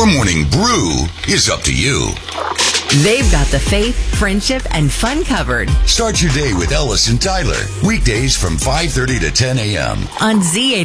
Your morning brew is up to you. They've got the faith, friendship, and fun covered. Start your day with Ellis and Tyler. Weekdays from 5:30 to 10 a.m. on Z80.